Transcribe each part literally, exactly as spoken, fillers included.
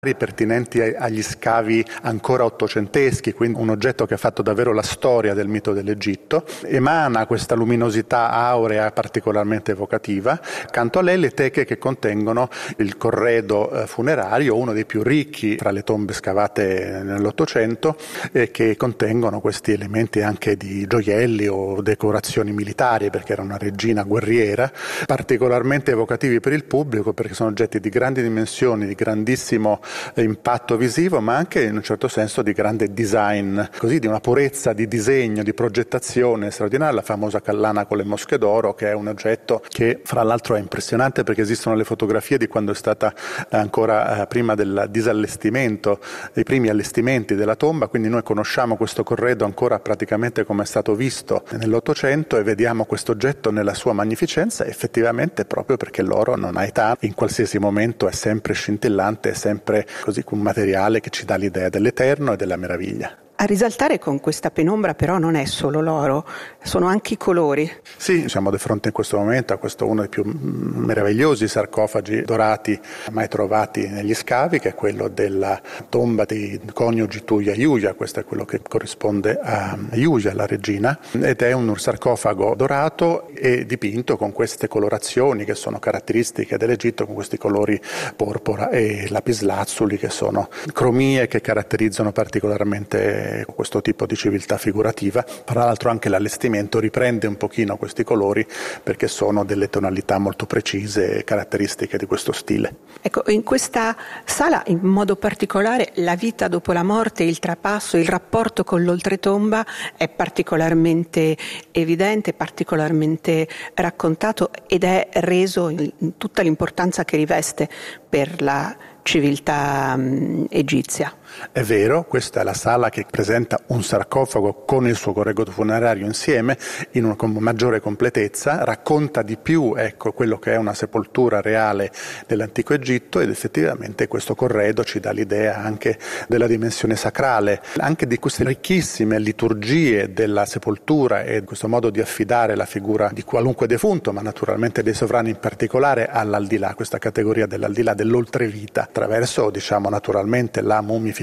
pertinenti agli scavi ancora ottocenteschi, quindi un oggetto che ha fatto davvero la storia del mito dell'Egitto. Emana questa luminosità aurea particolarmente evocativa. Accanto a lei le teche che contengono il corredo funerario, uno dei più ricchi tra le tombe scavate nell'Ottocento, e che contengono questi elementi anche di gioielli o decorazioni militari, perché era una regina guerriera, particolarmente evocativi per il pubblico perché sono oggetti di grandi dimensioni, di grandissimo impatto visivo, ma anche in un certo senso di grande design, così di una purezza di disegno, di progettazione straordinaria. La famosa collana con le mosche d'oro, che è un oggetto che fra l'altro è impressionante perché esistono le fotografie di quando è stata ancora prima del disallestimento, dei primi allestimenti della tomba, quindi noi conosciamo questo corredo ancora praticamente come è stato visto nell'Ottocento e vediamo questo oggetto nella sua magnificenza, effettivamente proprio perché l'oro non ha età, in qualsiasi momento è sempre scintillante, è sempre così un materiale che ci dà l'idea dell'eterno e della meraviglia. A risaltare con questa penombra però non è solo l'oro, sono anche i colori. Sì, siamo di fronte in questo momento a questo uno dei più meravigliosi sarcofagi dorati mai trovati negli scavi, che è quello della tomba dei coniugi Tuya e Yuya. Questo è quello che corrisponde a Yuya, la regina, ed è un sarcofago dorato e dipinto con queste colorazioni che sono caratteristiche dell'Egitto, con questi colori porpora e lapislazzuli, che sono cromie che caratterizzano particolarmente questo tipo di civiltà figurativa. Tra l'altro anche l'allestimento riprende un pochino questi colori perché sono delle tonalità molto precise e caratteristiche di questo stile. Ecco, in questa sala in modo particolare la vita dopo la morte, il trapasso, il rapporto con l'oltretomba è particolarmente evidente, particolarmente raccontato ed è reso in tutta l'importanza che riveste per la civiltà um, egizia. È vero, questa è la sala che presenta un sarcofago con il suo corredo funerario insieme in una con maggiore completezza, racconta di più ecco, quello che è una sepoltura reale dell'antico Egitto, ed effettivamente questo corredo ci dà l'idea anche della dimensione sacrale, anche di queste ricchissime liturgie della sepoltura e questo modo di affidare la figura di qualunque defunto, ma naturalmente dei sovrani in particolare, all'aldilà, questa categoria dell'aldilà, dell'oltrevita, attraverso diciamo naturalmente la mummificazione,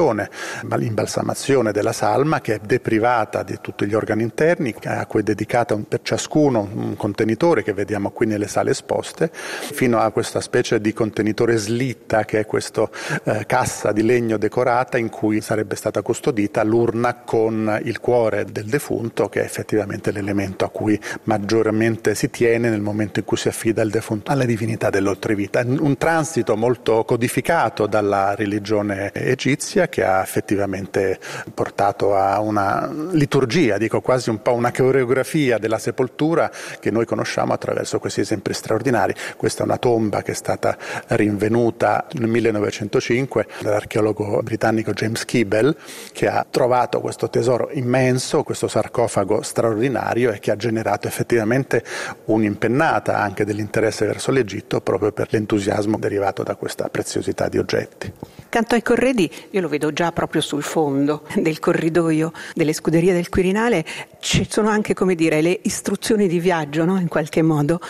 l'imbalsamazione della salma, che è deprivata di tutti gli organi interni, a cui è dedicata un, per ciascuno un contenitore che vediamo qui nelle sale esposte, fino a questa specie di contenitore slitta che è questa eh, cassa di legno decorata in cui sarebbe stata custodita l'urna con il cuore del defunto, che è effettivamente l'elemento a cui maggiormente si tiene nel momento in cui si affida il defunto alle divinità dell'oltrevita. Un transito molto codificato dalla religione egizia, che ha effettivamente portato a una liturgia, dico quasi un po' una coreografia della sepoltura che noi conosciamo attraverso questi esempi straordinari. Questa è una tomba che è stata rinvenuta nel millenovecentocinque dall'archeologo britannico James Keeble, che ha trovato questo tesoro immenso, questo sarcofago straordinario, e che ha generato effettivamente un'impennata anche dell'interesse verso l'Egitto proprio per l'entusiasmo derivato da questa preziosità di oggetti. Accanto ai corredi, io lo vedo già proprio sul fondo del corridoio delle scuderie del Quirinale, ci sono anche, come dire, le istruzioni di viaggio, no? In qualche modo,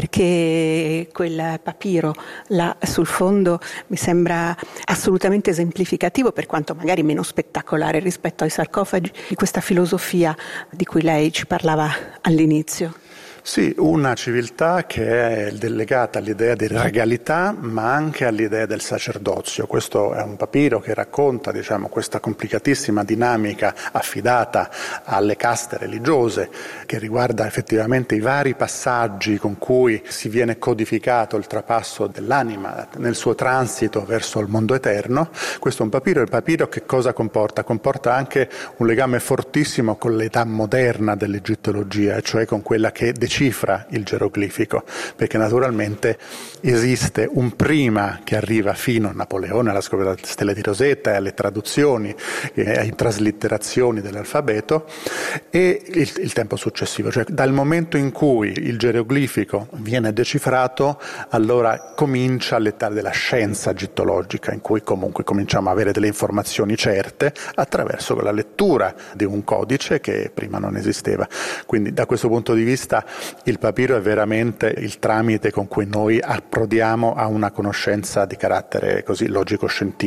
perché quel papiro là sul fondo mi sembra assolutamente esemplificativo, per quanto magari meno spettacolare rispetto ai sarcofagi, di questa filosofia di cui lei ci parlava all'inizio. Sì, una civiltà che è legata all'idea di regalità, ma anche all'idea del sacerdozio. Questo è un papiro che racconta, diciamo, questa complicatissima dinamica affidata alle caste religiose, che riguarda effettivamente i vari passaggi con cui si viene codificato il trapasso dell'anima nel suo transito verso il mondo eterno. Questo è un papiro, il papiro che cosa comporta? Comporta anche un legame fortissimo con l'età moderna dell'egittologia, cioè con quella che decifra il geroglifico, perché naturalmente esiste un prima che arriva fino a Napoleone, alla scoperta delle stelle di Rosetta e alle traduzioni e alle traslitterazioni dell'alfabeto, e il, il tempo successivo, cioè dal momento in cui il geroglifico viene decifrato, allora comincia l'età della scienza egittologica, in cui comunque cominciamo a avere delle informazioni certe attraverso la lettura di un codice che prima non esisteva. Quindi da questo punto di vista il papiro è veramente il tramite con cui noi approdiamo a una conoscenza di carattere così logico-scientifico.